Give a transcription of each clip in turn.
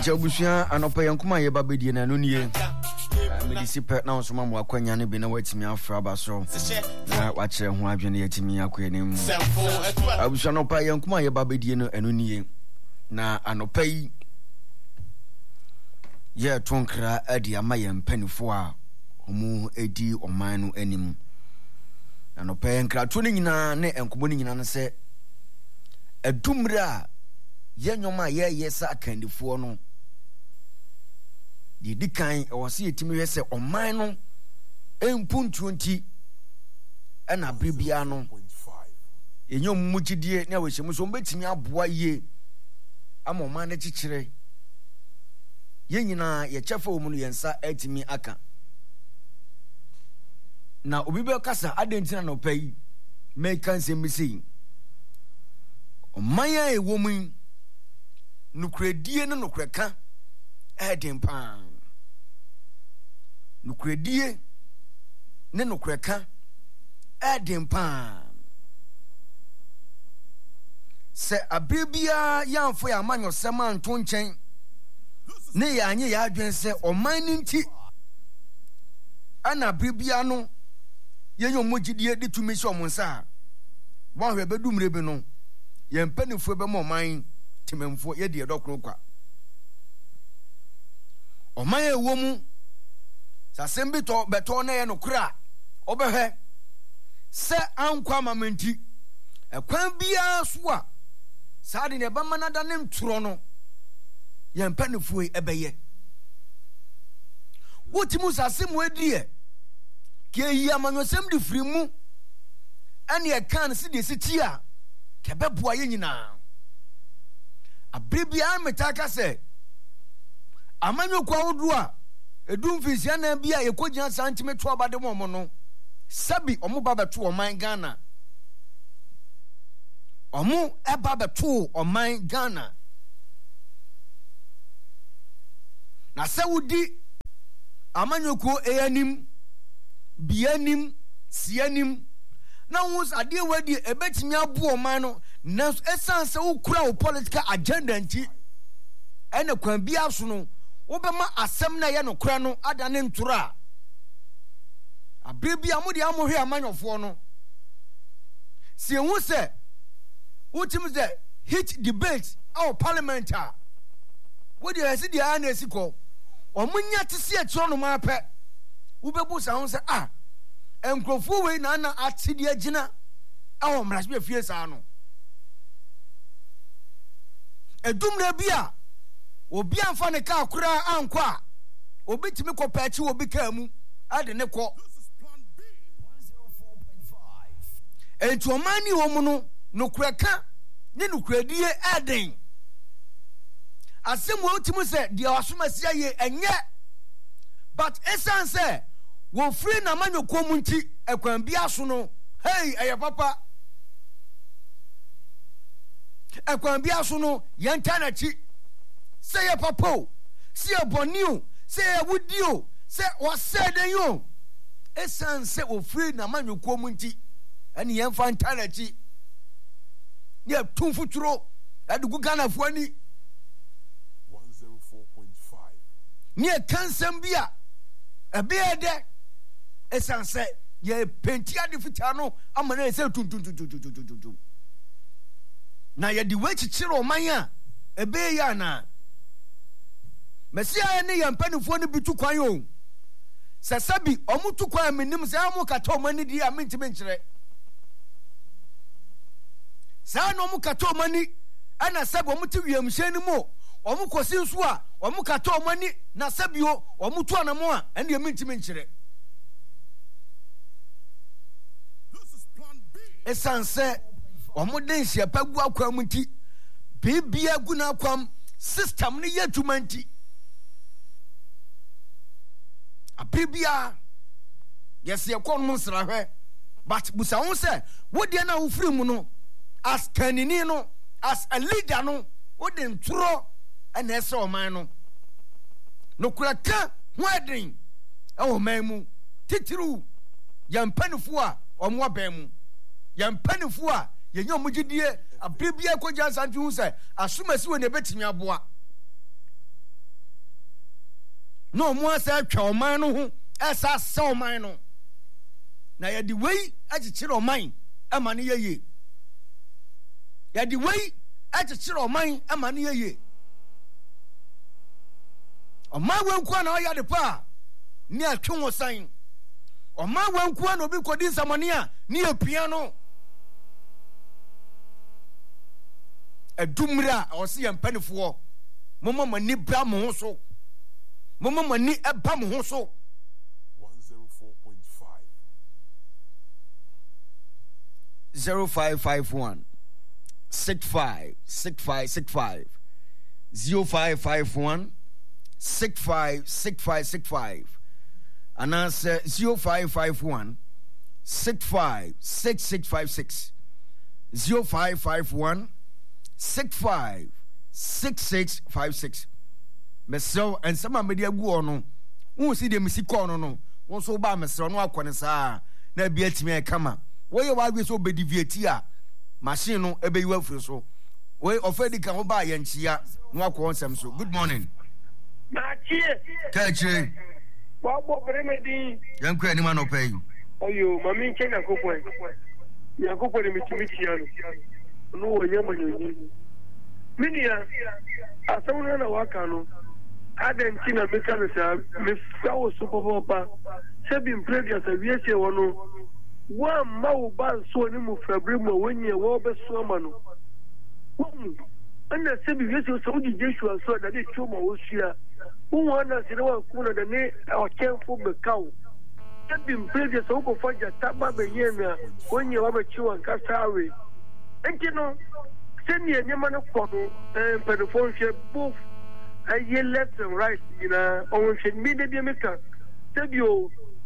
Jabusia anopa yankuma ye babedie na no nie medisipe na nsoma mo akwanya ne bi na watimi afra baso na wachire ho adwene yatimi akwanem abusia anopa yankuma ye babedie no eno nie na anopa yi ye tonkra adi amaye mpanifo a omu edi oman no anim anopa yankra to ne nyina ne enkomo ne nyina ne se edumra ye nyoma ye yesa akandifo no di kan wose yetimi hwese oman no empuntuonti na bribia no enyom mugidie na wehye so mbetimi aboa ye ama oman na chichire ye nyina ye chefa omu no yensa atimi aka na obi be kasa adentina no pai make nsembisi oman ya ewomu nukredie no nukreka edempa nukredie ne nukreka edempa se abibia yamfo ya manyo sema nto nchen ne ya anye ya adwen se oman nti ana abibia no yenyo mogidie de tumi so omonsa wa hwe bedumre bi no yempanifo be mo oman timemfo ye de dokro kwa oman ewomu sasembi to beto na ye no kra obehwe se ankwa mamenti ekwan bia so a saade ne ba manada ne ntoro no yempanifo ebeye wotimu sasemu edie ke yi amanyosem di frimu ane e kan se de sitia ke beboa ye nyina abribia metaka se amanyokwa wodu a edumfisia na bia yekogyina santimeto abade mo no sabi omo babeto oman Ghana omo eba beto oman Ghana na sawudi amanyokwo eyanim bianim sianim na wons ade wadi ebetimi abu oman no na esanse ukura wo political agenda nti ene kwan bia so no wobema asem na ye no kura no adane ntura abibia mo de amohwe amanyofo no se hu se utim ze hit debate our parliamentar wodi hasi de ana esiko omunya tese e tro no mape ubebu sa hu se enkrofo we na na atide agina awo mrasbe fie sa no edumre bia obi anfa ne ka akura ankwa obi timi kopachi obi ka mu ade ne ko entu omani homu no kureka ne nukuradie aden asemu otimu se dia wasomasi aye enye but essence wo free na manyoko mu nti ekwan bia so no hey eye papa ekwan bia so no yenta na chi say ye papa say ye boniu say ye wudio say what said you essence wo free na manyoko mu nti ene yemfa ntana chi ye tumfuturo adugu Ghana fuani 104.5 ni kansam bia ebeede essence ye penti ade fitia no amana ese tuntuntuntuntuntuntuntu na ye di wechi chiro oman a ebe ya na mesia ne yampanifo ne bitu kwan o sasabi omutu kwan menim se amukata omani di amintime nkyere sa no omukata omani ana sabo omuti wiamhyeni mu omukosi nso a omukata omani na sabio omutu anamo a ene amintime nkyere esanse omoden hia pagu akwam nti bibia gu na akwam system ne yatuma nti abibia yes ye kon mo srahwe but busa won se wodi na wo free mu no as kanini no as a leader no wodi nturo na ese oman no kuraka hoadin e oman mu titiru yampanifo a omo aban mu yampanifo a yenyo mugidie abibia ko jansanti hu se asumasi we ne betimi aboa no mo asa twa oman no ho esa sa oman no na ye di wei achichire oman ama ne yeye ye di wei achichire oman ama ne yeye oman wanku na oya de pa ni atwe wo san oman wanku na obi kodi nsamone a ni apia no adumra ose ye mpanifo momo mani bra mo ho so momo mani eba mo ho so 104.5 0551 656565 0551 656565 and answer 0551 656656 0551 656656 mesel and some media go on who see them see corner no won so ba mesel no akone saa na bia timi e kama we ye wa gbe so be deviate a machine no ebe yiwa furu so we ofedi kan ho ba ye nchia no akọ nsem so. Good morning na chie kache wa bo bremedi yankwa ani ma no pay oyo mami nche na kokwe ya kokwe ni mitimichi yano no wonya manyonyi minia asawuna na waka no adanti na meka no sa me fawo so popopa sebi previous aviation wono wa mawo ban so ni mu fabre mo wonye wo be so ma no ana sebi yeso so di Joshua so da de choma wo sua won na se wa kuna da ne o kenfo be kawo sebi previous so ko faja taba be yena wonye wa be chiwa kasawe ekino seni enyema no kono pedofon she both aye left and right on she media be meka sebio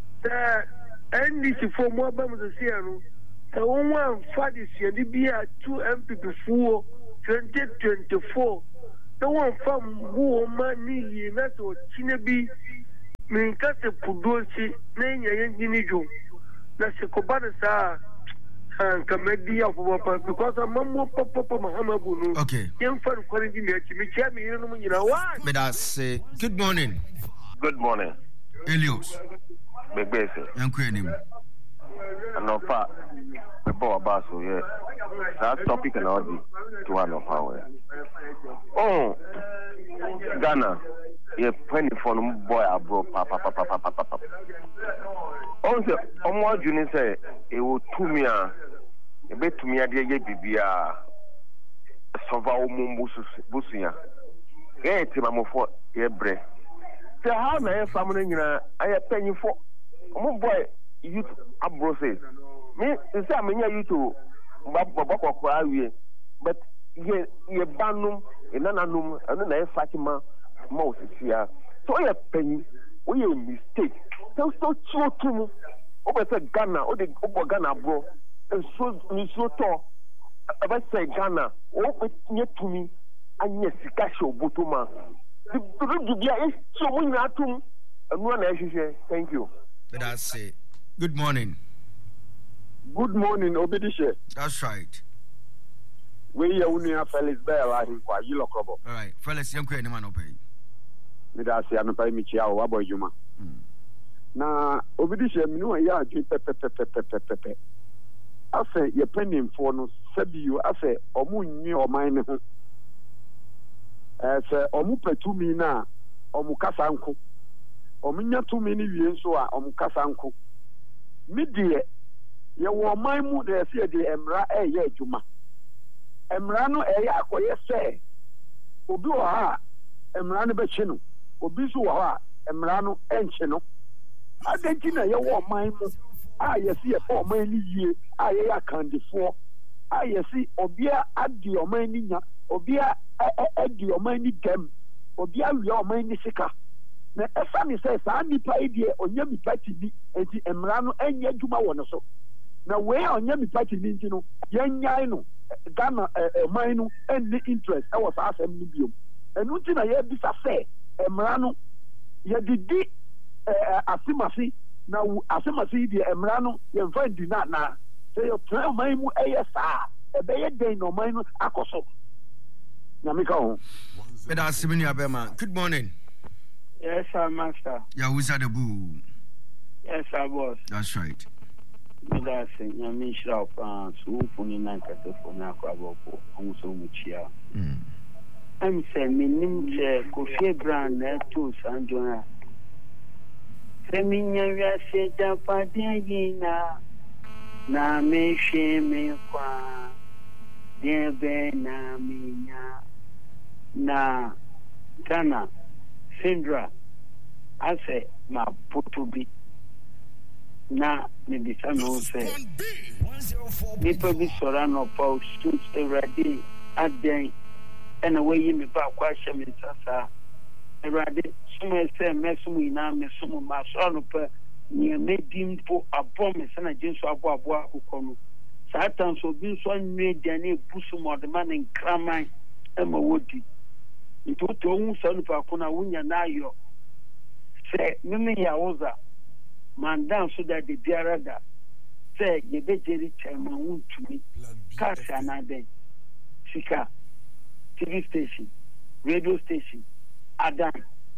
NDC for more bam the siano one fadi sia di bia 2 MPP fuo 2024 the one from who mani na so chinebi minka se kudosi na nya yengini jo na se kobana sa comedy of because Mamma Papa Mahamabunu. Okay. Young fan quality me, you know what? But I say good morning. Good morning. Elios. Big basic. Yankwa ani No pa. Before Basso, yeah. That topic and all the to one of our. Oh, Ghana. Yeah, penny for boy abroad. Papa. Oh, the Omo Juni say it will to me. A bit to me, a dear Bibia. Sova Busuya. Eh, Timamo for a breath. Say, how may I family I have penny for Omo boy youth abroad says. Me, the same in you to Baba, but ye banum, a nananum, and then I Fatima Moses here. So I penny, we a mistake. So true to me. Over Ghana, or the Ghana bro, and so tall. About say Ghana, oh, near to me, and yes, Casio Butuma. The is so many atom, and one I say, thank you. But I say good morning. Good morning, Obedisha. That's right. We are only a fellas bell, I think, while you look up. All right, fellas, Yankwa ani ma no pay. Let us see, I'm not paying me, Chia, about Yuma. Na Obedisha, me know ya pepe. I say, you're pending for no sabi you. I say, Omu or mine. I say, Omu petumi na, Omu Kasanko. Ominya too many years so Omu Kasanko. Midie, ye were my mood, they say the Emra ye Juma. Emrano eya koye say, Obi wa Emrano Bechino, Obisu wa Emrano Enchino. Adentina ye were my mood. You see a poor man ye, I candy for. You see, Obia at the Omania, Obia at the Omani dem, Obia your many sicker. Now, a family says, I need to idea on Yami Patty and the Emrano and Yajuma one so. Now, where on Yami Patty, you know, young Yano, Ghana, Mino, and the interest, I was asking Nubium. And nothing I had this affair, Emrano, Yadi Asimasi. Now, Asimasi, the Emrano, you find the na. Say, your trail maimu ASR, a bay day no mine, Akoso. Namiko. But I see Bema. Good morning. Yes, sir, master. Yeah, who's at the boo? Yes, sir, boss. That's right. That's it. I mean, shop, swoop on the night at the phone. I go almost so much here. I'm saying, me name Kofi Brand, to San Jonah. Seminya, say, Japadina. Na me shame kwa debe na minya na Ghana Sindra ase ma putubi na me bisa no se nipa bi sora no pa shoot ready aden ena we me ba kwa hye me sasa ready sumo se mesumu ina mesumu ma so no pa ni medim po abom se na jinso abo akokɔ Satan so bi so nwe dane busu modman nkraman ema wodi ntoto hu so no pa kona wunya na ayo se meme ya woza mandan so da de biara da se ye bejeri chama wuntumi kasi anade sika TV station radio station adan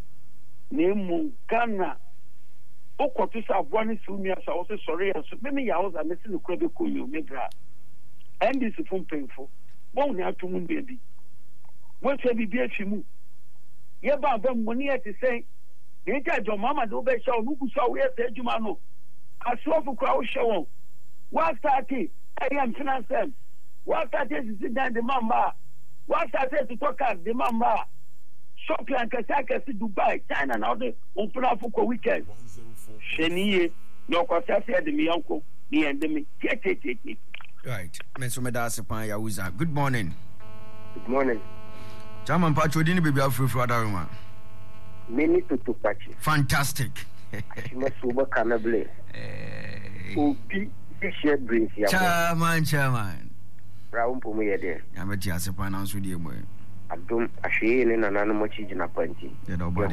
nemu Ghana okotu sa abwani si umi asa wo se sori ya so meme ya woza mesi no kura be koyo mebra NDC fun penfo bon ni atumu bebi wo se bibi afimu ye ba ba moni e ti say ni ta jo mama do be sha onugu so we se adwuma no asofu kwa wo hye won wa start I am finance wa start to sit down the mama wa start to talk at the mama shop and kasa Dubai China now the on plan for weekend Sheniye no kwasa se de mi yanko ni ende me tete right menso me da sepan ya wuza. Good morning. Good morning. Chairman Pacho dini baby afro adaruma Many to Pachi. Fantastic. Shima suba kanable obi share brains ya chairman raum pomo yede ameti asepan na so die mo adom ahwe ne nanano mochi gina panti ye do body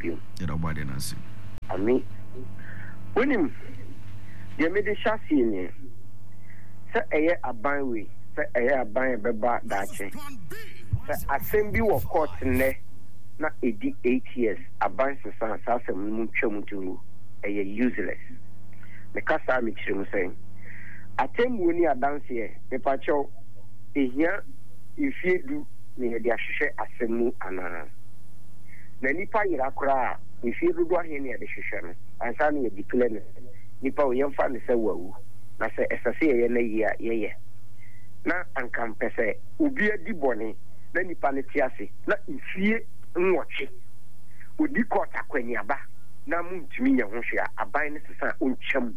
na se ami onim ye me de chassis ni se eye aban we se eye aban beba daache se assembly wo court ne na edi 8 years aban sesan sasem mu twam tunu eye useless me kasa mi chirim sen atemmu ni adanse e me pacho ehia ifiedu ne ye de ahwehwe asemu anana na nipa yira kora ifiedu do ahia ne ye de hwehwe no ansa ne ye declare ne nipa o yemfa ne se wawu na se esase ye na yia ye na ankam pese obi adi bone na nipa ne tiase na ifie nwoche odi kota kwaniaba na muntumi nya ho hwea aban ne sesa oncham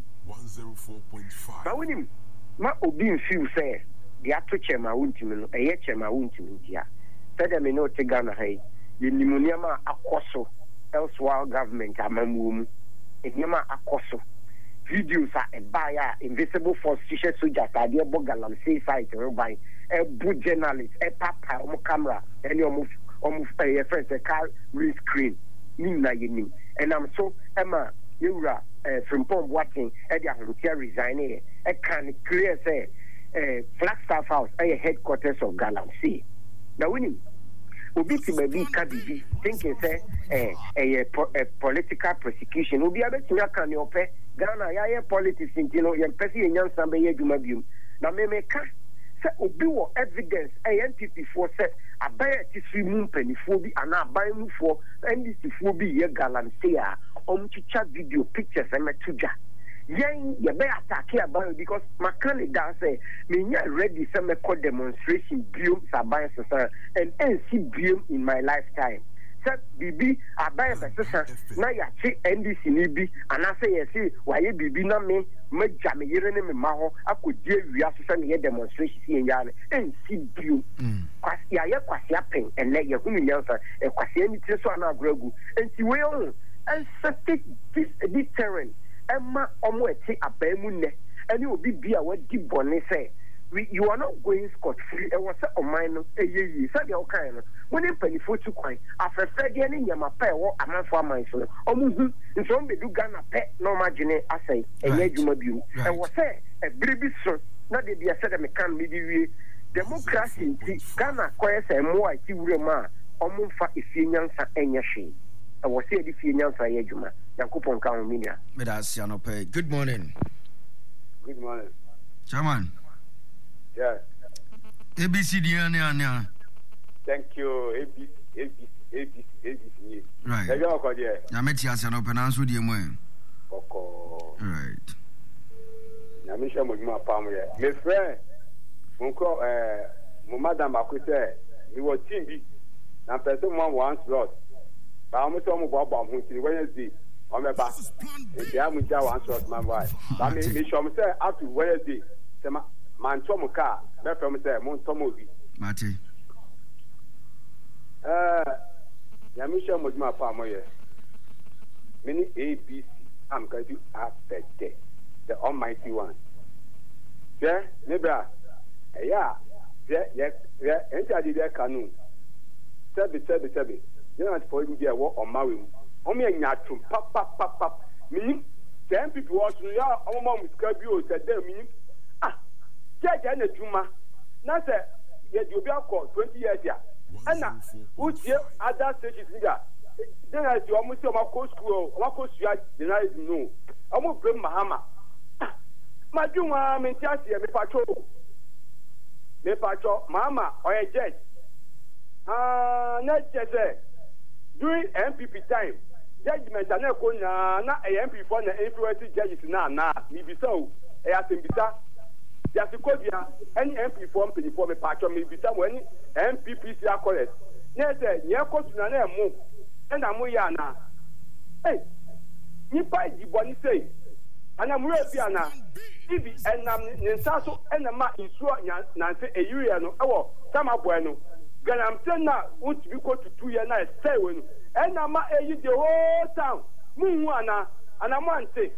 104.5 ba wonim ma obi nfiu se de ato chema wontumi no eye chema wontumi dia sada me no te Ghana hai ye nimunia ma akoso elsewhere government amamu mu enyama akoso videos a ebaya invisible force t-shirt soldier tade ebo galamsey site rebai ebu journalist papa omo camera any omo your friends a car screen na yini and I'm so Emma Yura from Pom watching Eddie Ahlutia resign e can clear say Flagstaff House a headquarters of Galamsey. Now winning obi ti baby kabibi thinking say a political persecution obi abetia kan ne ope Ghana ya politics you know yan pesi yan sambe ye dwuma bium na me ka say obi wo evidence NPP for say abaya ti fi mu mpanifo bi ana aban mu fo NDC fo bi ye Galamsey a chicha video pictures emetuja yen ye be attack aban because makani da say me nya ready say me call demonstration bium saban sasa and see bium in my lifetime say bibi aban sasa na ya chi NDC ni bi ana say ye see waye bibi na me maja me yere ne me ma ho akodi awia so say me demonstration si enya ne see bium kwasi ya ye kwasi apen ene ye hunu nyansa kwasi ani ti so ana agragu enti we on and set this deterrent Emma omo eti abamu ne any obi bia wadi bone say you are not going scot free e was o man no eyeyi say de o kan no when penifo tu kwan afefe de ne nyama pa e wo amanfo aman so omo hu nso on bedu Ghana pe no magine asai eye adwuma biu e wo say e bribi so na de bia say de me kan me di wie democracy nti Ghana koye say mo a ti wure ma omo fa efie nyansa enya hwe was said if you know fire Juma, Yakupon Kaumina. Good morning. Good morning. Chairman. Yeah. ABCD. Thank you. ABC. Right. Yametias and open answer the moon. Right. Yamisha Mujma Palmer. My friend, Munko, Madam Akute, you were team B. Now, person one slot. But I'm almost about Wednesday. On my back. If you haven't got one slot, my wife. But me show me say up to Wednesday. Man, Tomoka, my friend say, Montomovi. Mati. Yamisha Mujma Palmer. Many ABC. I'm going to have the Almighty One. Yeah, Nebra. Yeah, enter the canoe. Sebi. You know, for you, there walk on Maui. Only a natural pap. Meaning, 10 people was to your own mom with Scabio said, meaning, Jack and a Juma. Now, sir, yet you'll be out 20 years here. And now, who's here at that stage is leader? Then I do almost my coach school, what coach you had denied no. I won't bring Mahama. My Juma, I'm in Chassia, me patrol, Mama, or a judge. Not just during MPP time, judgment and not a MP for the influence judges now, maybe so. I think bisa. Just because any MP form for me patrol, maybe some MPP are correct. Yes, yeah, coach, move. And I'm Muyana. Hey, you buy the body say, and I'm Rubiana. And I'm Nensaso and a man in Sua Nancy a Uriano. Oh, Sama Bueno. Ganam Tena won't be go to 2 years night, say when. And I'm a the whole town. Muana, and I'm one say.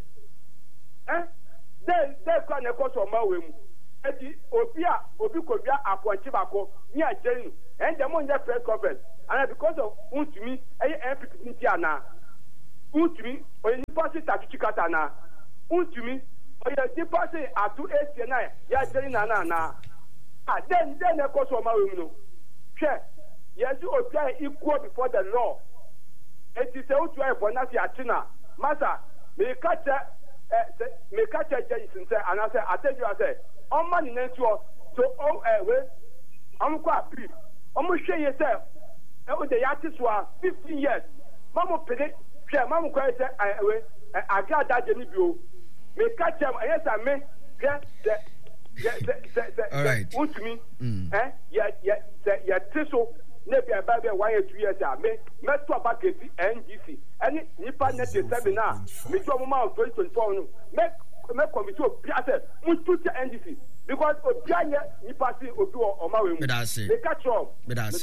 Then can a course of Mawim. Obia, Obicobia, Aquachibako, near Jenny, and the Monday press conference. And because of Untumi, Tiana, Untumi, or you pass it at Chicatana, Untumi, or you pass it at 2 8 9, Yajanana. Then of course, Maruno. Check. Yes, you apply equal before the law. It is out to have Bonasi Atina. Massa, may catch a Jason, and I say, I tell you, I say, on money next year, so all I'm quite pleased. Almost share yourself. The artists were 15 years. Mamma predict, Mamma cries, I got that Jenny. May catch them, yes, I may get all right. Want me? Yeah, Tissot, maybe a baby, 1 or 2 years. I may talk about the NGC. Any Nippon net is 7 now. Me to a moment 2024. Make committee of Piazza, we put the NGC. Because Opianya, you pass it or Maui. They catch up.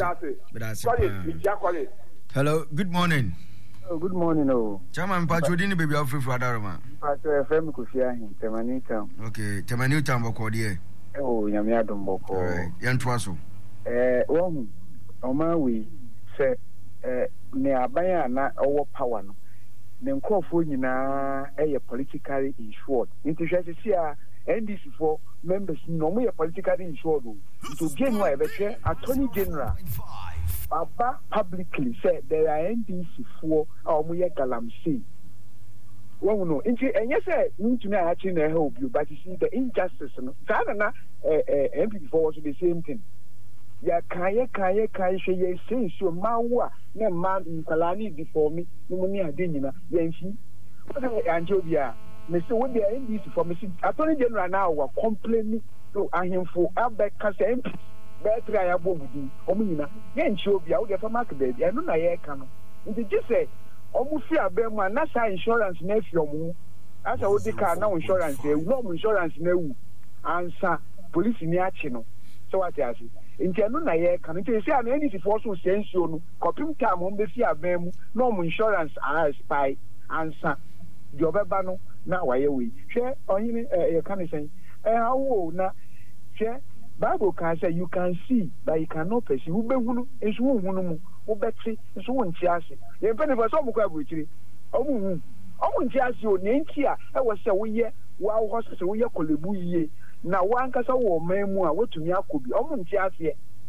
Hello, good morning. Oh, good morning. Oh, Chairman Patrodini, baby, I'll free for Adarama. FM Kufia, Temanita. Okay, Temanita Bocodier. Oh, Yamiadum Boko. Yantwaso. One, Omawi said, near Bayana, our power. Then call for you now, politically insured. Interest here. NDC for members normally politically insured to gain whatever Attorney General Baba publicly said there are NDC for our Muya Galamsi. Well, no, and yes, I need to know actually help you, but you see the injustice. Sadana, MP for also the same thing. Ya kaya she say so mawa na man in Kalani before me, no money adinina, Yancy. What Anjobia? Mr. What they are in this for Mr. Attorney General now were complaining to him for Albert Cassam, better I have with you. Omina, then she'll be out there for market baby. I don't know I can. And they just say, almost fear Berman, that's our insurance nephew. As I would declare no insurance, no insurance, no answer police in Yachino. So what I say. In Januna, I can say, I'm any force who sends you, copying time on the fear them, no insurance, I spy, answer. Jobabano. Now, why are we? Share on you can say, how now? Share Bible can say you can see, but you cannot perceive. Who be who is who betri is one chassis. The penny for some quabritry. Oh, chassis, your name here. I was a year, wow, horses, we are Colibu ye. Now, one cassa or memoir, what to me could be. Oh, chassis.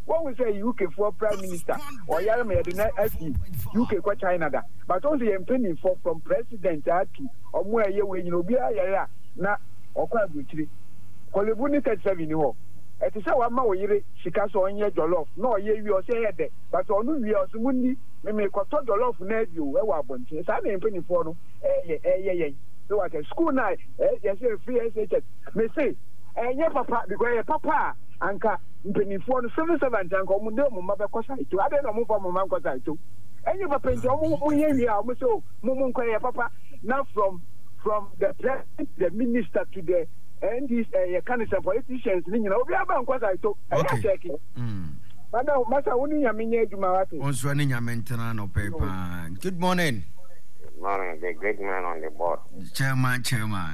what we say UK for prime minister or yare me the FE UK kwa China da but also the penny for from president to omo eye we you know bia yare na okwa abuchiri kolebu ni 37 ni ho eti se wa ma wo yire sika so onye jollof na oye wi o se hede but onu wi o so munni me kwato jollof na edio e wa abonche sa na penny for no ye so what school na yes free SHS me say enye papa because papa anka mpenifo no 77 anka omo de mo mabekọ site ade na mo fa mo man ko site enye papa nti omo ye wi a omo so mo nko ye papa now from the president the minister to the and these candidates politicians ni nyina obi aba nko site e check madam masa woni nyame nya adwuma wate onso ni nyame ntena no paper. Good morning. Morning, the great man on the board. Chairman.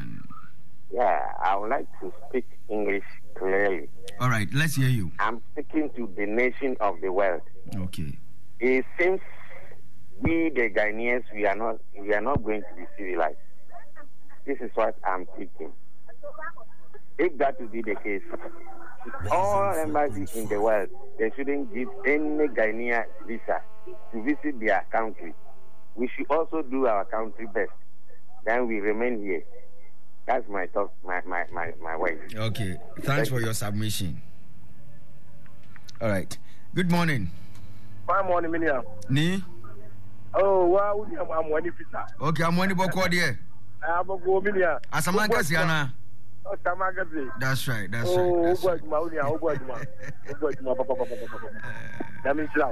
Yeah, I would like to speak English clearly. All right, let's hear you. I'm speaking to the nation of the world. Okay. It seems we, the Ghanaians, we are not going to be civilized. This is what I'm thinking. If that would be the case, all embassies in the world, they shouldn't give any Ghanaian visa to visit their country. We should also do our country best. Then we remain here. That's my thought, my way. Okay. Thanks for your submission. All right. Good morning. Good morning, Minia. Ni? Oh, wow, I'm one pizza. Okay, I'm one boko there. I'm a go, Minia. Asamanka Siana. Oh, Tamagazi. That's right. Oh, God, Maunia, oh, God, Papa. That means now.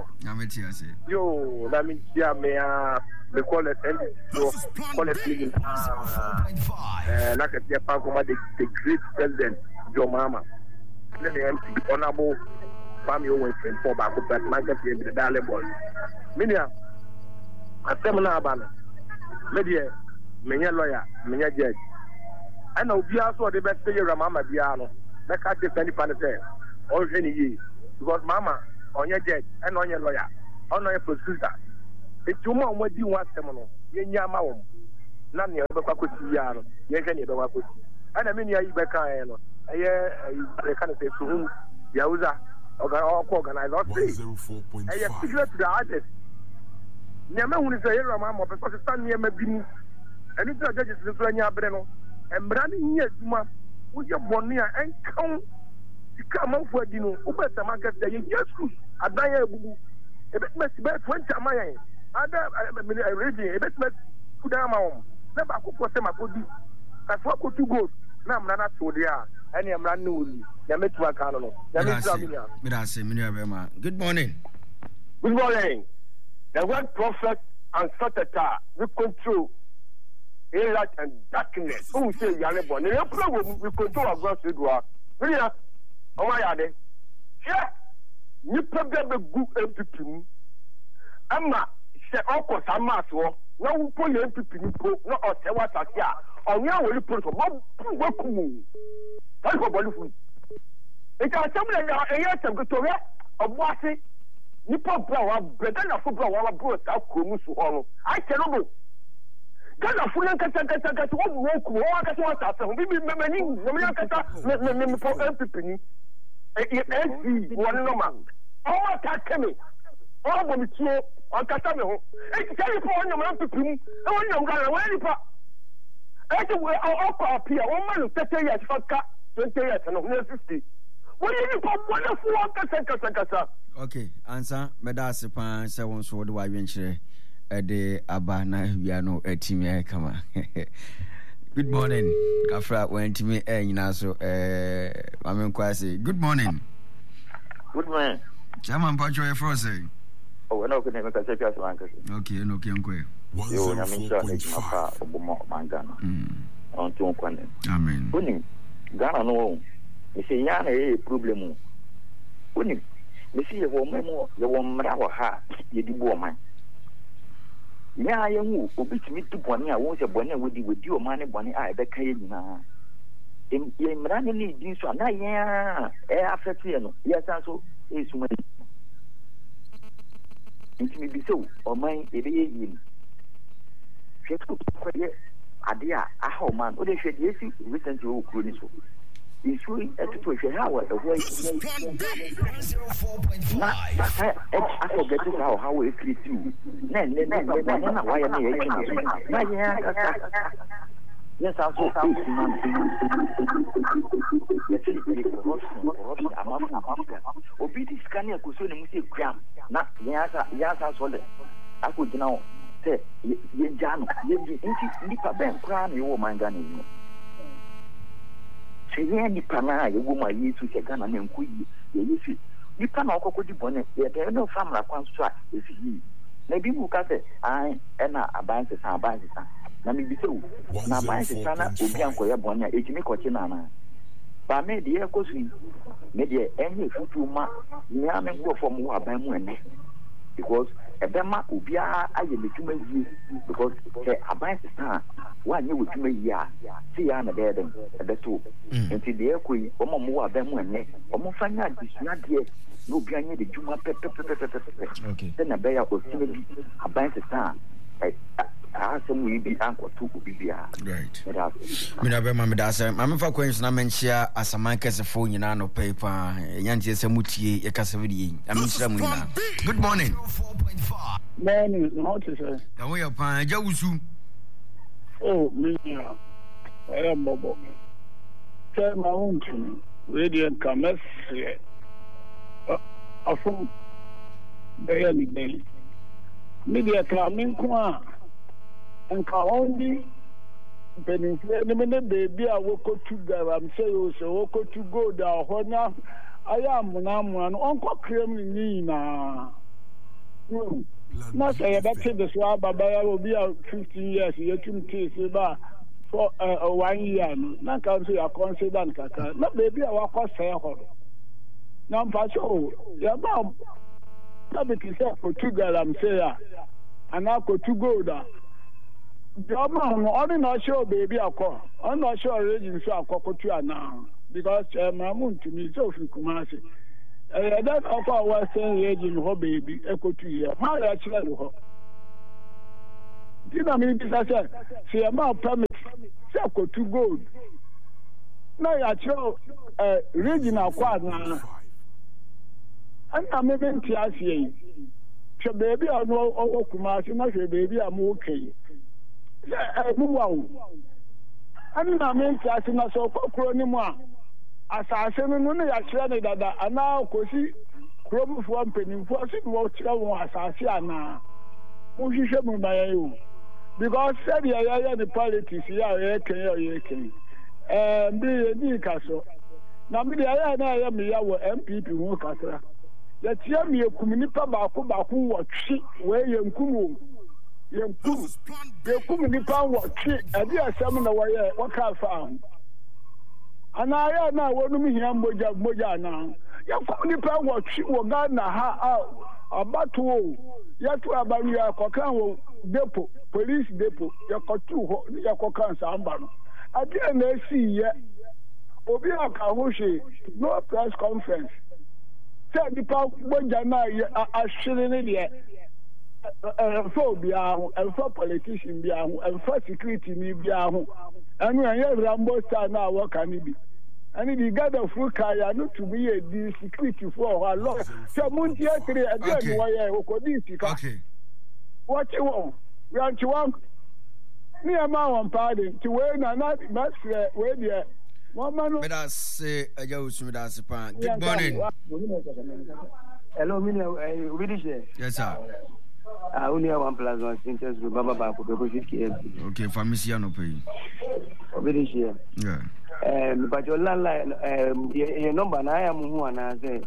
Yo, that means, yeah, me call it and call it meeting. Like a the great president, Joe Mama. Then the honorable family always friend for back up at market in the Dale Boy. Minia, a seminar banner. Media, many lawyer, many judge. I know we also the best figure of Mama Biano. That can't defend the or any year. Because Mama, on your judge and on your lawyer, on your prosecutor. It's you more what you want them on. Yama, none of the Bakusiano, Yakan, the Bakus. And I mean, you back. I kind of say to whom Yauza organized or say, I have secret to the artist. Never when it's a hero, Mamma, because it's not near Mabini. And it's not judges in Frania Breno. And branding here, with your bonia and count to come out for dinner. Uber Samaka say, yes, I die a boo. A bit must be 20 Amaya. I ready a bit must put down my home. Never could for them. I could do. That's what could you go. Now I'm not so there. And I'm not new. Yametwa Kano. Good morning. Good morning. The word prophet and Satata will control light and darkness. Who say Yanebo? The problem we control our God's will. Really, oh my God. Yeah, you probably have a good MPP. Amma, say, of course, I'm not so. Now we put your MPP, not or say what I say. Or now we put for Bob. That's what we do. It's a similar area to go to of Wasi. You put Brown, better than football, while I brought out Kumusu. I cannot go. Ghana full and kata what walk more as what after we many kata me for MPP SC one normal all attack me all when it's so on kata me ho e tell you for on MPP and when you Ghana where you pa e to we all appear one man 30 years for 20 years and 50 when you pop wonderful kata okay answer medase pan se won so de wa wenchire Ede abana wiano etimi kama. Good morning. Kafra went me nyina so mamen kwase. Good morning. Good morning. Chairman Pacho e frose. Oh, no can make a say piaso anka. Okay, no kenko. Yo na mincha e mapa obomo mangana. On to kwane. Amen. Oni Ghana no e se ya na e problem. Oni me see ye wo memo ye wo mra wo ha ye di bo man. Yeah, you obitimi to boni a won se boni a wodi o man boni a be kan nyina em mra ne ni din so na ya affect ye no ya san so e suma intimi bi so o man e be yi hwe ko ye ade a ha o man o de hwe de si recently o kuro ni so issue at to a hour away. I forget how we treat you. Then, why am I? Yes, I saw corruption. Obedi scanner could say the gram. Not yes, I saw it. I could now say, Jan, Nipa Ben Crown, you will mind gunning. Say, Nipa, you will my years to Ghana and Queen. You see, Nipa no could bonnet, there no family construct is he. Maybe Mukase, I and I bind the sound by the sun. Na mi biso na ba se sana obi ankoye bonya ejimi kochi na na ba me de ekosu me de enye futu ma ni ame go from wa ban mu ene because ebema obi a aye metuma yi because aban se sana wa nye wetuma yi a ti ya na de dem ebeto enti de ekoyi omo mu wa ban mu ene omo fanya disua de no obi anye de juma pepe okay na be ya osime bi aban se sana right. Mina be mamida mama fa kwens na menchia asaman kese phone nyina no paper nyantie se mutie ye kase bi aminchira mu nyina. Good morning. Morning, how to say? Ya wo ya pan ja wusu. Oh, me ya. I am bobo. Tell my own to radiant commerce. Afum be ni be. Media coming kwa nka only benefit ni me baby a woko to garam say o so woko to go da honya aya amuna no onko krem ni na na say that the so baba ya obi a 15 years yetum tese ba for 1 year na ka say I consider nkaka na baby a wakọ say ho na mfa so ya ba tabiti say Portugal am say ya anako to go da Jama only not sure baby akọ I'm not sure region so akọ to ana because mamun to me so fi Kumasi that of our western region ho baby eko to here how actually ho dina me bi say am permit say akọ to go na ya cho region akọ ana and me ben ti asie so baby ono o Kumasi na so baby am okay muwawo anna me tiase na so kokoro ni mu a asase no no ya kire ne dada ana kosi kromfo mpanimfo si wo kire won asase ana mo hihwe mu ba yo because said ya the politics ya ken bi kaso na me ya na ya me ya wo MPP hu kasra ya tie me ekumi nipa baako wo twi we ye nkumu Yekum nipa watchi ade asem na waye waka fa ana ya na wonu mi hia moja na yekum nipa watchi wo Ghana ha abato yetu abanu ya kokan wo depo police depo yakotu ho yakokan samba no ade na esi ye obi aka ho hwe no press conference say nipa moja na ahwere ne de for biahu and for politician biahu and for security ni biahu anu anya Rambo star na work ani bi ani the god of Rukaya no to be a the security for a lot so munti etre again why okodi sika okay what you want we want you want me ama one pardon to we na masre we there one man but I say aja usumi da sepa. Good morning. Hello mini yes sir. Only 1+1 sentence with Baba Bako because okay, pharmacy no pay. Obedient. Yeah. But your landline, your number, I am who and I say,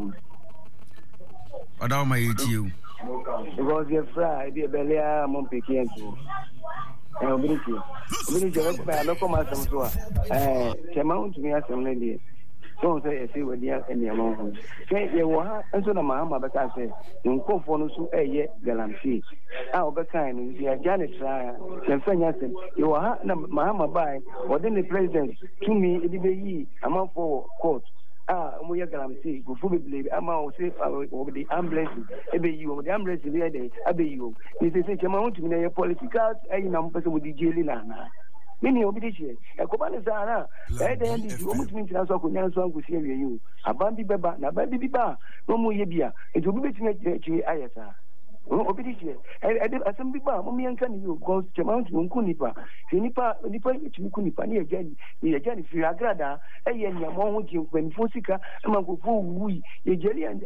what are my ATU? Because you're Friday, belly, I'm on picking to. Obedient. I look at myself. Came out to me as a lady. So say see with the any amount. Say you wa enso na mahama beka say nkofo no so eye galamsey. Ah obeka no ya Janet try. Say fanya say you wa na mahama bai within the president to me it be yi amount for court. Ah mo ya galamsey go fu be believe ama o say over the ambulance e be you over the ambulance there dey abe you. Ni say chema want me na political na mo pese mo di jeli na. Mini obedience. A Kobana Zara, Eden, you almost mean to answer Kunyan with you. A Bambi Baba, Nababi Biba, no more Yabia, and to be between Ayasa. Obedience. I some people, Mommy and Can you go to Mount Munkunipa, Nipa, Kunipa, near Jenny, if you are grada, a young Yamon when Fosika, among who we, a jelly and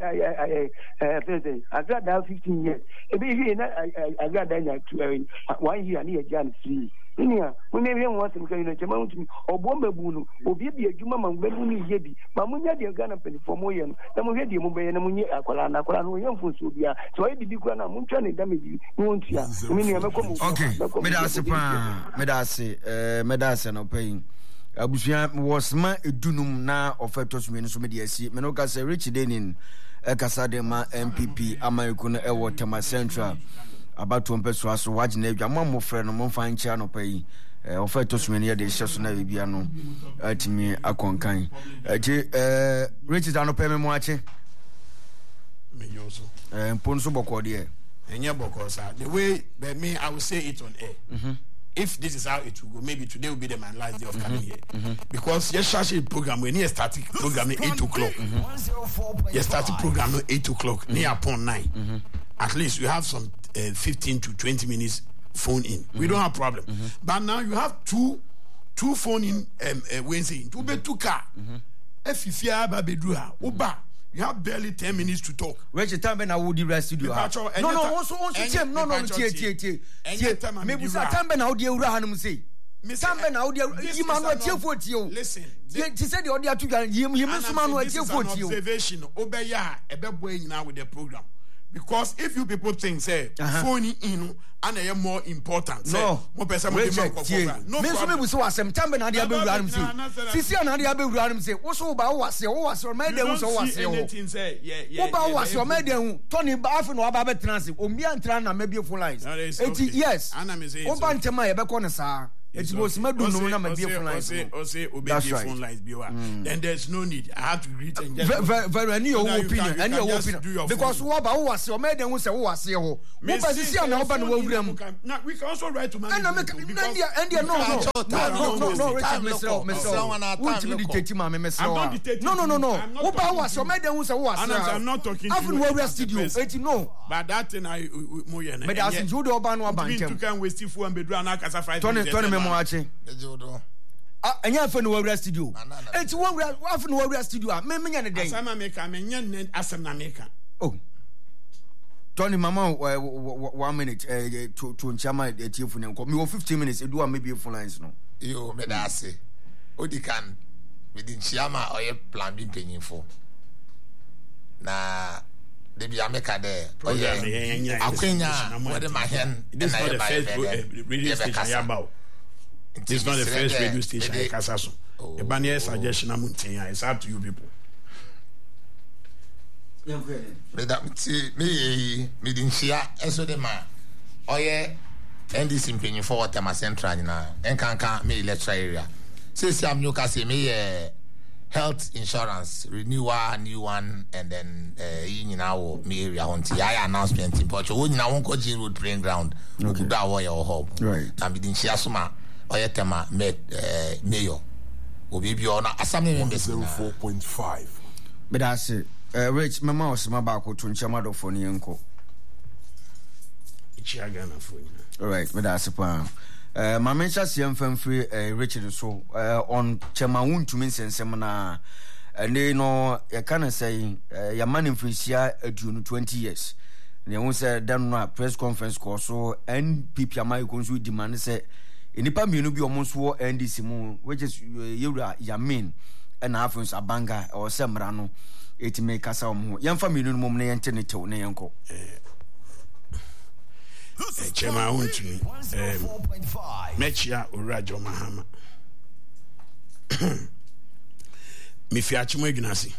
I got down 15 years. A baby, I got down 1 year near Jan 3. Inia, we may want to go to Mountain or Bombabuno, or Baby a Juma Bambuni Yebi, Mamunia de Ghana penny for Moyan, Namuedi Mumbai and Munia Aqualana, Young Fusubia, so I did Grana Munchani damage you, won't you? Okay, Medasi, no paying. Abusia was ma edunum na ofetos me so media si me no ka se Rich Denin Kasadema MPP Amayuko Ewo Tema Central about to mpeso aso wagina adwa mammo frɛ no momfa nkyia no pay ofetos me ne de hye so na bibia no atimi akonkan Rich no pay me mo ache me yoso mpon so bokɔ de enye bokɔ sa the way but me I will say it on air. If this is how it will go, maybe today will be the my last day of coming here. Because yes, Shashi program when you started programming 8 o'clock. You started programming 8 o'clock, near upon 9. At least you have some 15 to 20 minutes phone in. We don't have problem. But now you have two phone in Wednesday. To be two car. If you fear Babedua, Uba. You have barely 10 minutes to talk. Which time when I would the rest studio? No, also time. No, maybe time when I would do Hanum say. Time when I would do you for you. Listen, she said the audio to you, observation, Obeya, a bad now with the program. Because if you people think, say, phone in and I am more important, no, more person will no problem. So some time and I have been say, Sisi and I have been say, also about was or made them was anything say, yeah, was your medium, Tony Baffin or Babet Transit, or me and Trana maybe a full lines. Yes, Obantema, Baconasa. It was my do no number phone lines. Then there's no need. I have to greet and very new opinion, and your opinion. Because what was your maiden was a was your we can also write to man. And I'm not talking to you. No, but that thing I but as you do Obano can waste if one bedroom and Casa 5 watching. And you have no rest studio. It's one no rest studio. Many day. Asama maker, many asana maker. Oh, Tony Mama, 1 minute to Chama the chief. Me 15 minutes. Do I maybe a full lines no? You made us say, Odikan within Chiama or a plan being paying for. Na the Biameka there. Oh, yeah, Aquina, where my hand. This is not the first radio station about. It's not the first radio station in Casaso. The Banya suggestion it's up to you people. Me didn't share so the man. Oh, yeah, and this in paying for Tema Central now. And can't me lecture area. Says I'm Newcastle, me health insurance, renewal, new one, and then in our me area on TI announcement in Portugal. Now, won't go to road playing ground. No good away or hope. Right. I'm being Shiasuma. Oyetema met mayor. Obi bi ona asame members 04.5. But that's it. Rich mama was my back to nchama do phone yanko. Ichiagana phone. All right, but that's it. My mention CM fan free Richard so on chema won't mean sensem na and they know you can say your man in Frisia 20 years. They won't say done press conference call so NPP amai konsu demand say inipa mienu bi almost war NDC mu which is Yura Yamin and Afrons Abanga or Semrano it make us home yamfa mienu mum na yente ne tew na yanko Chema untumi Mechia Urajo Mahama Mifi achimo ignasi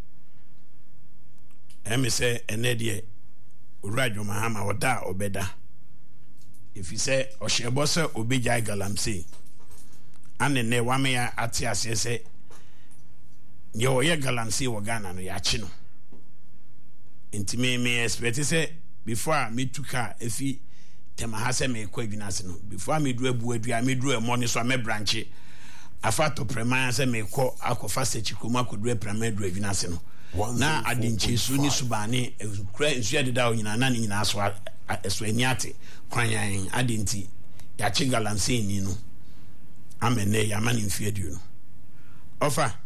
emi say enedie Urajo Mahama oda obeda. If you say Oshebosa Obija Galamsi, and then Wamea Atias say, Yo, ye Galamsi or Ghana, no Yachino. Intime me expect say before me took her if he tema ha se me kwa adwina se no before me do abu adua me do emone so me branche afa to prema se me kɔ akɔfa sechikoma kodu prema do adwina se no na adinche su ni subane kura nsu adeda onyina na nyina so eso aniate kwanyan adinti ya chi galamsey ni no amene ya mani mfie du no offer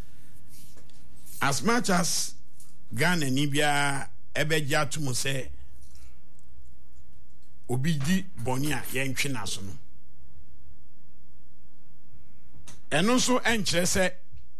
as much as Ghana ni bia ebeja tumu se obi di boni a yentwe na so no eno so enkyere se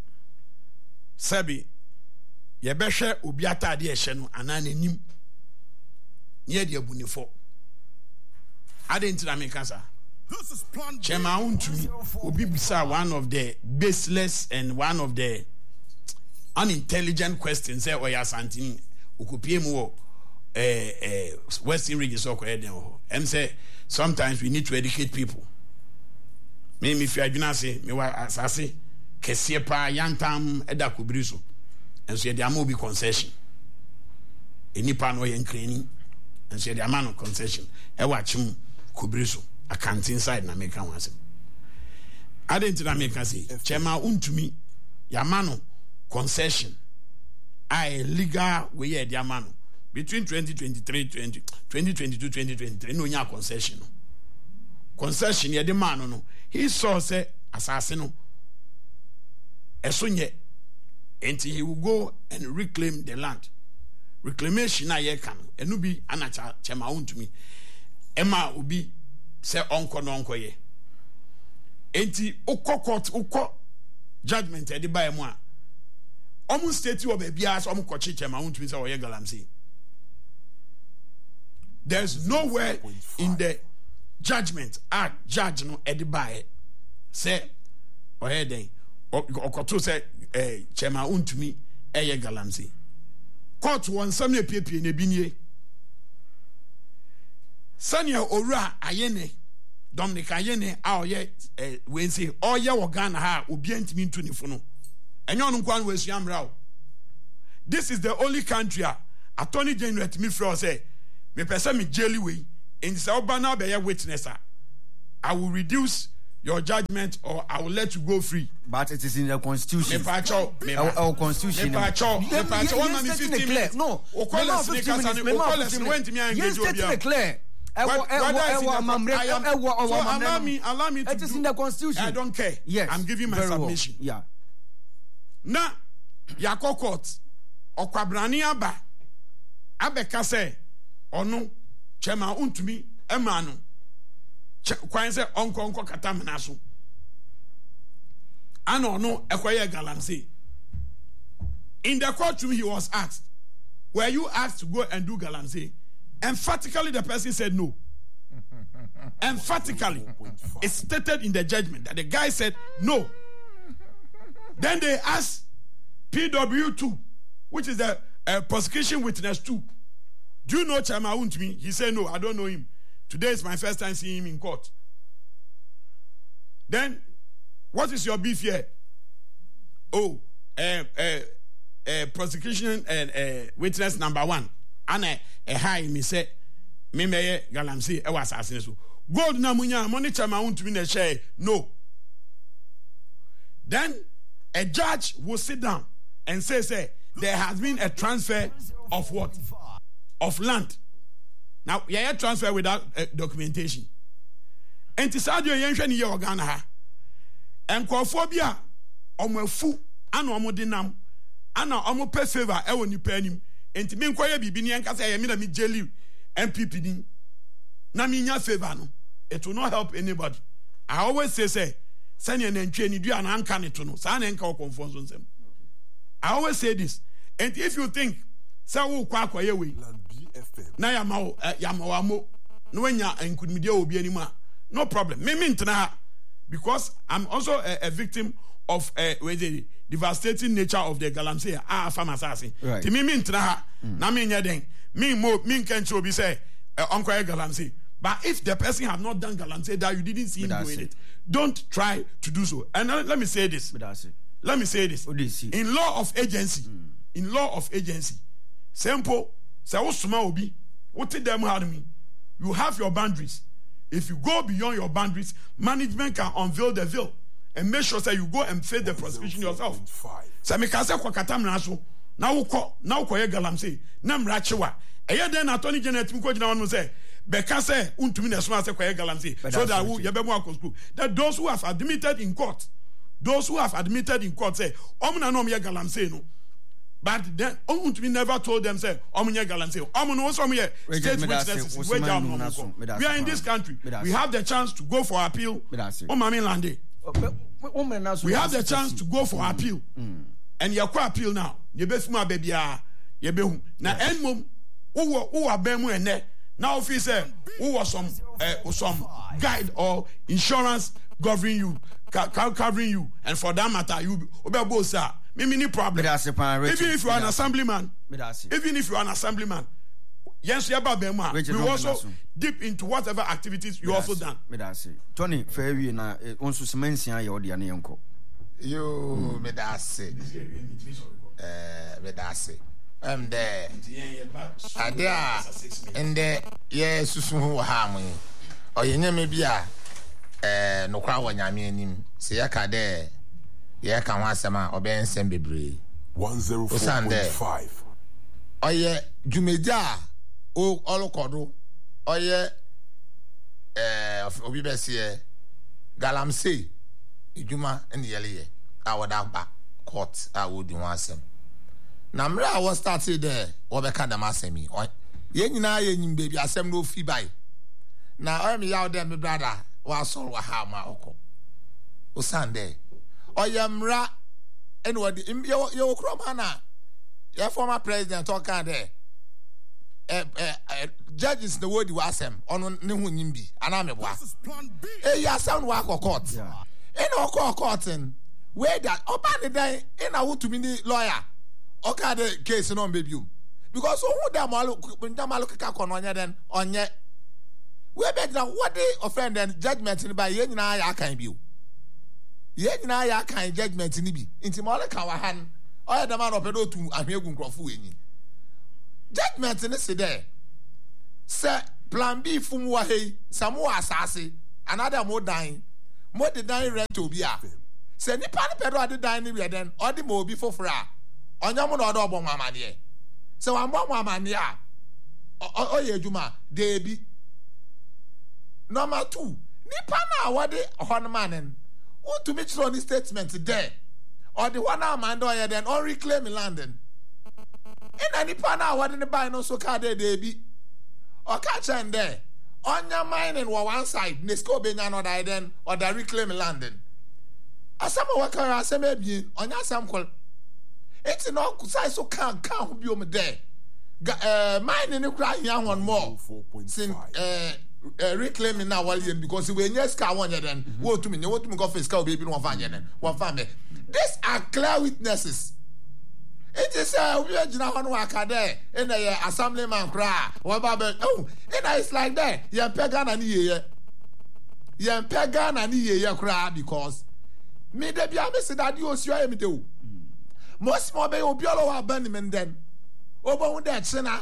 sabi ye behwe obi atade ehye no anana nim ye de abunifo adentina me kasa chema untumi obi bisa one of the baseless and one of the unintelligent questions say oya santini okopie mu wo Western region so and say sometimes we need to educate people. Me fi adwuna se me wa asase kese pa yantam eda kobiri so enso ye de ama obi concession enipa no ye nkrani enso ye de ama no concession e wa chim kobiri so accounting side na make kan wase adenti na make say chema untumi yama no concession a legal way ye de ama no between 2022 2023 no nya concession ye de man no he saw say asase no esonye until he will go and reclaim the land reclamation na ye kan enu bi anacha chema untumi ema obi say onko no onko ye enti ukokot ukọ judgment e de ba emu a omu state wo ba bia so omu kochi chema untumi say oye galamsey. There's nowhere in the judgment judge no edibaye say oye den okoto say chema untumi eye galamsey court won some piepie na binie sania owura ayene Dominic ayene a oye wense oye wo Ghana ha obi antimi ntu ni funu enyo no nkwan we suamra. This is the only country attorney general to me for say me person me jelly way in the Obana be a witness. I will reduce your judgment or I will let you go free. But it is in the constitution. Our constitution. No. Allow me to it is in the constitution. I don't care. Yes. I'm giving my submission. Well. Yeah. Na Yako court okwabrani aba abeka say ono chema untumi emanu kwan say onko katamena so ana ono ekoye galamsey. In the courtroom he was asked, were you asked to go and do galamsey? Emphatically the person said no. Emphatically. It's stated in the judgment that the guy said no. Then they asked PW2, which is the prosecution witness 2. Do you know Chema Untumi? He said, no, I don't know him. Today is my first time seeing him in court. Then, what is your beef here? Oh, prosecution and witness number 1. And high me say, me galamsey e was asking so. Gold na munya money Chema Untumi na share. No. Then a judge will sit down and say there has been a transfer of what? Of land. Now, yeah, transfer without documentation. And to say you ain't ni Ghana ha. And kophobia omofu ana omodinam ana omo pay favor e woni panim. And to me nkoye bibi ni enka say me na me jeli MPP ni. Na me nya favor no. It will not help anybody. I always say sanya na ntwe ni dua na anka ne to no. Sa na enka o confuse nsem. I always say this. And if you think say wo kwa akoye we na yamawamo no wenya nkudimide obi anima, no problem. Me ntena because I'm also a victim of the devastating nature of the galamsey farm assassin. Ti me ntena na me nya den me nkan obi say onko galamsey. But if the person have not done galamsey that you didn't see him doing it, don't try to do so. And let me say this. Let me say this. In law of agency, simple say usuma obi what them had me you have your boundaries. If you go beyond your boundaries, management can unveil the veil and make sure that you go and face the prosecution yourself. So me kase kwa katam na so na wukọ ye galamsey na mrachewa eye den attorney general tim ko gina wonu say beka say untumi na so ase kwa ye galamsey so that we ye be mo akosku that those who have admitted in court say omna no ye galamsey no. But then, we never told them, say, Omunye Galamsey. Omuno, some state witnesses. We are in this country. We have the chance to go for appeal. We have the chance to go for appeal. And you are appeal now. You best my baby. Now, end who are bemu and now if you say who was some guide or insurance covering you, and for that matter, you obey sir. Many problem. Even if you are an assemblyman, yes, we also dip into whatever activities you also done. Tony, fair you na onsu semensia ya odi ane yanko. Yo, medase. Medase. There. Adia, and there, yes, susu ha mo. Oyenye me bia no kwa wanyame anim. Se yaka there. Yeah, can want some obey and bebre 104.5. Oye, Jumeja, oh, Olokodo, Oye, Obi Bessie, Galamsey, Juma, and the Elie, our back court, I would want some. Namra was started there, Obeka Damasemi, or Yen baby, I send no fee by. Now I'm out there, my brother, was all Wahama Oko. O Sunday. Oyamra and what your cromana, your former president talking there. Judges the word you ask them on Nimbi, and I'm a was. Ya sound work or court. In our court, where that open the day in a wood to be lawyer. Okay, the case on baby. Because who damn Damaluka then on yet. We bet now what they offend and judgment by Yen I can't be. Yet now ya kind judgment in be into Malaka Han or the man of Pedo to Amigun Crofu. Judgment in this day. Sir, plan B from Wahe, some more assassin, another more dying rent to be a. Send the pan pedo at the dining then, or the more before fra. On your mother or mamma. So I'm one woman, yeah. Oh, yeah, Juma, Debbie. Number 2, Nipana, what they on man. To make sure the statement there, or the one arm and or then or reclaim in London. In any panel, what in the buy no so car there be or catch and there on your mind and one side, Nesco Benano then or the reclaim in London. As some worker as a maybe on your some call. It's an awkward size so can't be on there. Mine in the cry young one more. Since reclaiming now because when yes car one then what to me go face car baby one family. These are clear witnesses. It is we are one worker there in the assemblyman cry what about it's like that yeah pagan and ye cry because me de bia me say that you see me do most more be obiolo abandonment then obo that sinner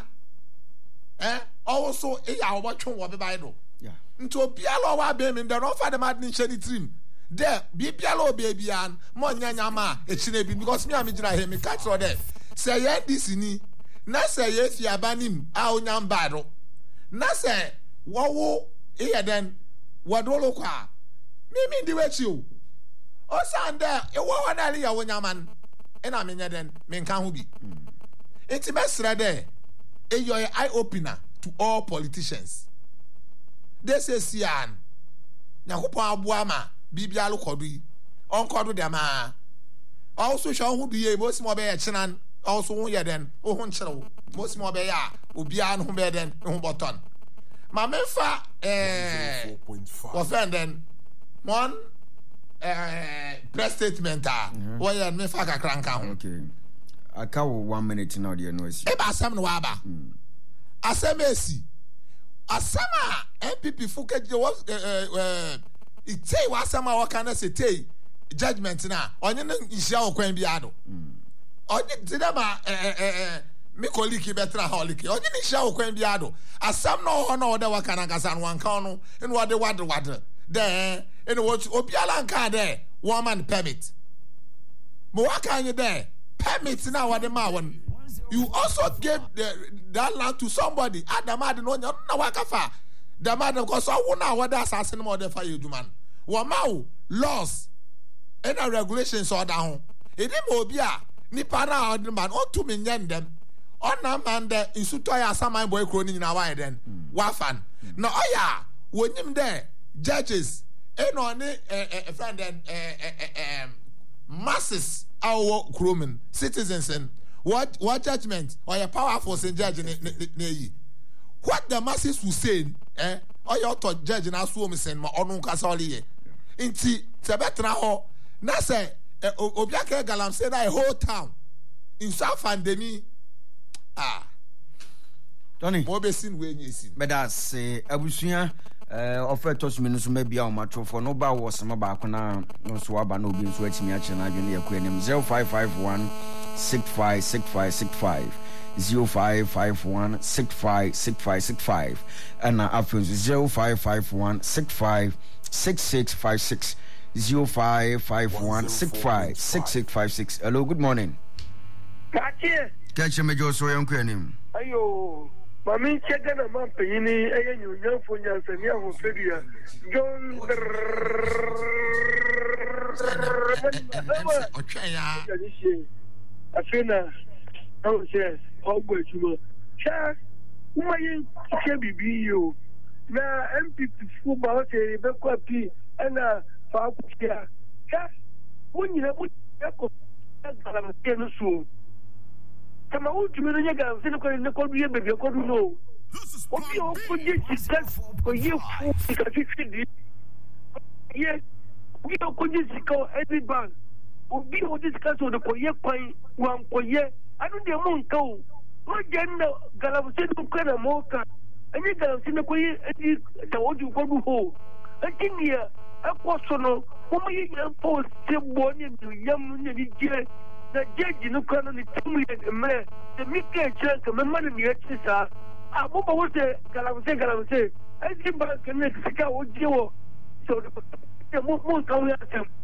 also ya watching what Bible. Yeah. Into Bialo wa be in the offer the madden shady trim. There be Bialo baby and Monyama a chinebi because me am him me catch or there. Say ye this ni na say yes ya banim a onyam bado. Na say wo here then wadolo kwa. Me the way you. O sande e wo wadali ya wonyaman. E na me then me nkan ho bi. Enti mesra there. You're an eye opener to all politicians. They say, Sian, Nahupa Buama, Bibialu Kodu, on Kodu Dama. Also, shall who be a most more bear chinan, also, yeah, then, oh, Honcho, most more bear, Ubian, who bear than Humboton. Mamefa, offended one press statement, where Mefaka crank. Okay. I cow 1 minute now, dear noise. Eba Sam Waba. Asemesi. Asama MPP Fuket was it say what some what can I say judgment now. On you Isha or Quenbiado. On you me colleague betra holike onye ni sha okwan bia do asam no ho na oda waka na kasa no anka no ene wode wade there ene what obiala nka there woman permit mo waka anye there permit na wade ma won you also gave that land to somebody adamade no nya na waka fa damade because wo na wade assassin mo de fa yeduman wo mawo laws and regulations order ho edi mo obi a nipa na order man on to me nyendem on man de insuto ya saman boy kro ni nyina wa den wafan na oya wonim there judges and on friend masses our crewmen citizens and what judgment or your powerful in judge ne what the masses will say or your to judge na so me sen ma onu kasa ole ye nti se betra ho na say obiake galam say that a whole town in South Pandemi Tony mo be sin we nyi sin but that's abusua offer to me no so maybe on my for no ba was some ba na no so aba no bi so atimi a che na adwene yakwa nim 0551 656565 0551 656565 and after 0551 656656 0551 656656. Hello, good morning. Catch me just so young him. Ayo, mami chega na man peyini eye nyunya fo nyansani a ho fedia. John Ochaya. Afena. Oh yes, ogbo ejuma. Cha, umayin che bibi yo. Na MPP fu ba o se be kwa pi na fa kutia. Cha, unyina bu ko ngala mteno su. Kama ultimi no nyega sene ko ne ko biye bebe ko du no obi o ko je sika ko ye fu ka fifidi ye obi o ko je sika every bank obi o je sika so de ko ye kwan wan ko ye anu de mo nka o mo je na galabu se du ko na mo ka ani galabu se ne ko ye edi ta oju ko du ho akinia akwoso no mo ye ya po se bo ni yam ni di je the judge no can only tell me the Mika check a man in the exercise. I was the Galamse, I think back and Mexico would do so the most